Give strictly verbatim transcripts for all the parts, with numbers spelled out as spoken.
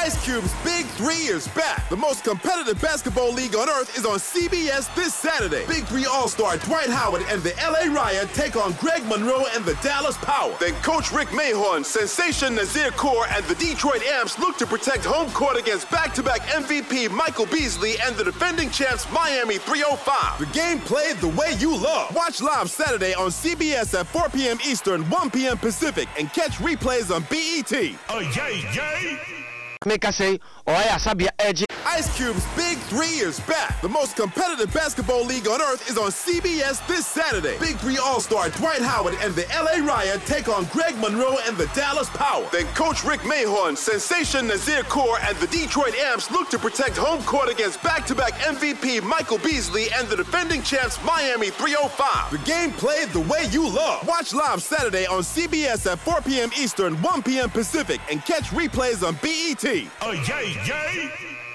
Ice Cube's Big Three is back. The most competitive basketball league on earth is on C B S this Saturday. Big Three All-Star Dwight Howard and the L A Riot take on Greg Monroe and the Dallas Power. Then Coach Rick Mahorn, Sensation Nazir Kaur, and the Detroit Amps look to protect home court against back-to-back M V P Michael Beasley and the defending champs Miami three oh five. The game played the way you love. Watch live Saturday on C B S at four p.m. Eastern, one p.m. Pacific, and catch replays on B E T. Oh, yay, yay! Make us say, oh, yeah, Sabia Edge. Ice Cube's Big Three is back. The most competitive basketball league on earth is on C B S this Saturday. Big Three All-Star Dwight Howard and the L A Riot take on Greg Monroe and the Dallas Power. Then Coach Rick Mahorn, Sensation Nazir Kaur, and the Detroit Amps look to protect home court against back-to-back M V P Michael Beasley and the defending champs Miami three oh five. The game played the way you love. Watch live Saturday on C B S at four p.m. Eastern, one p.m. Pacific, and catch replays on B E T. Oh, yay, yay!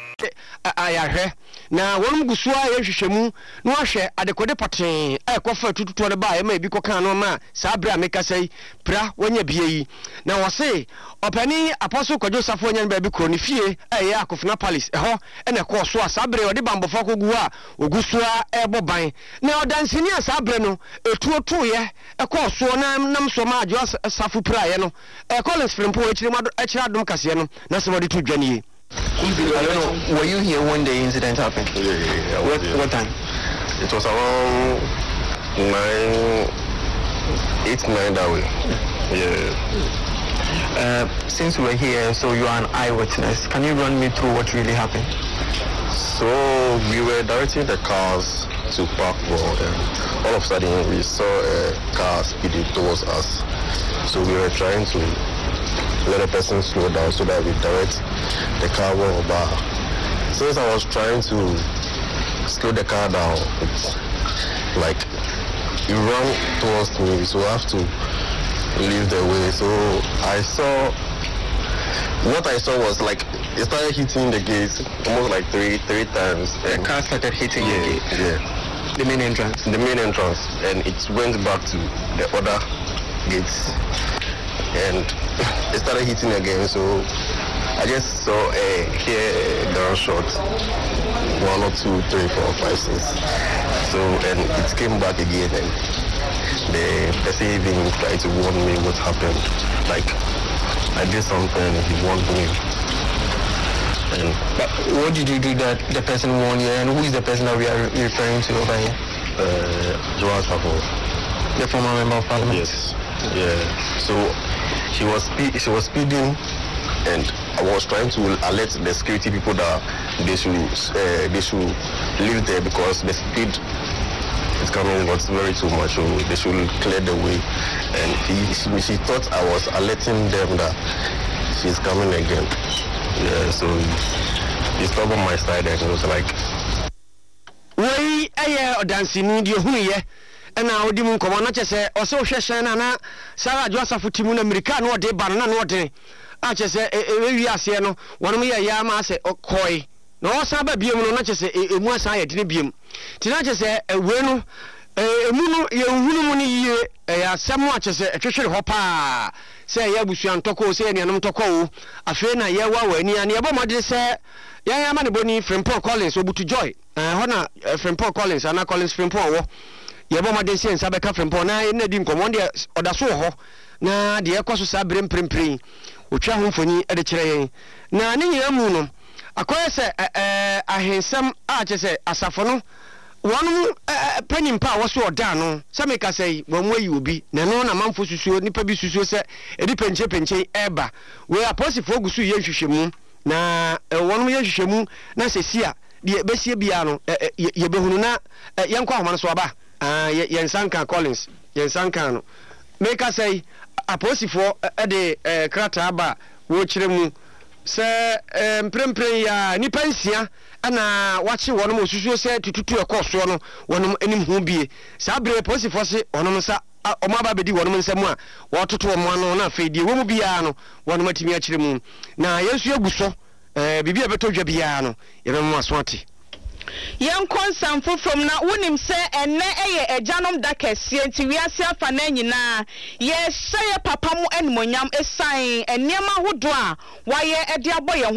Ayahwe na wonum gusua yehwehwemu no ahwe adekode paten ekofa tututu de ba e ma bi kokan no ma sa bra meka sei pra wonya bie yi na wo se opani apostle Kwadwo Safo wonya ba bi kro ni fie eye Akofena Palace eho ene ko so sa bre ode bambofo kogu a ogusua ebo ban na odansini sa bre no etuo to ye ekọ so na nam so ma Kwadwo Safo pra ye no e Collins Frimpo echiri mado echiri adom kase no na se wode to dwane. I don't know. Were you here when the incident happened? Yeah, yeah, yeah. What, yeah. what time? It was around nine, eight, nine that way. Yeah. Uh, since we're here, so you are an eyewitness. Can you run me through what really happened? So we were directing the cars to park well, and all of a sudden we saw a car speeding towards us. So we were trying to let a person slow down so that we direct the car well. But since I was trying to slow the car down, it's like it ran towards me, so I have to leave the way. So I saw, what I saw was like it started hitting the gates almost like three three times. The car started hitting yeah, the gate? Yeah. The main entrance? The main entrance, and it went back to the other gates. And it started hitting again, so I just saw a here gunshot, one or two, three, four, five, six. So and it came back again, and the person even tried to warn me what happened. Like I did something, he warned me. And but what did you do that the person warned you, and who is the person that we are referring to over here? Uh, Dwight Howard, the former member of parliament. Yes. Yeah. So he was spe- she was speeding, and I was trying to alert the security people that they should uh, they should leave there because the speed is coming was very too much. So they should clear the way. And he, she, she thought I was alerting them that she's coming again. Yeah. So he, he stopped on my side, and it was like, "Why, I dancing you here?" na odi mu nkomo na chese o se o hwehwe na na Sarah Joseph timu na America na ode ba na na ode a chese e wi ase no wonom ye ya ma se okoi na o sa ba biem no na chese emu asa ye dine biem ti na chese ewe no emu no ye hunu mu ni ye ya asem a chese etwehwere ho pa se ye abusu antoko se ye ne anom toko wo afi na ye wa wani ani ye bo modde se ya ya ma ne boni Frimpo Collins obutu joy eh ho na Frimpo Collins ana Collins Frimpo wo yebo ma de sensa be ka Frimpo na na di nkomo de odaso ho na de ekoso sa brem prempren otwa ho mfoni e de kire yen na ne nyina mu no akoye se eh ahensam a chese asafo no wonu panimpa wo so oda no se me ka sei wonwa yi obi na no na manfo susuo nipa bi susuo se edi penche penche eba we aposifo ogusu ye hwehwemu na wonu ye hwehwemu na sesia de besie bia no ye behunu na yenkwa homa no so aba ah yensanka Collins yensanka no make us say aposifo e de krata ba wo kiremu se mprempren ya nipa nsia ana wachi wonom osusuo se tututu ekoso no wonom anim hu bie sa bre aposifo se wonom sa omaba bedi wonom nsam a wototo omo ano na afedie wo mu bia no wonom atimi a kiremu na yesu aguso eh bibia beto dwa bia no yebemu aso ate Yan konsamfo from na wonim se enne eye ejanom da kese nti wiase afa na nyina ye hye papa mu enmonyam esan enema hodo a waye ede aboye